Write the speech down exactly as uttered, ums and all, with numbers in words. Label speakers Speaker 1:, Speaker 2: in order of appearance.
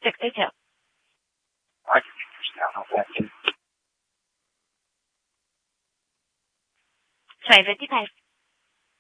Speaker 1: sixty-two.
Speaker 2: I can get this down on that too.
Speaker 1: twenty fifty-five.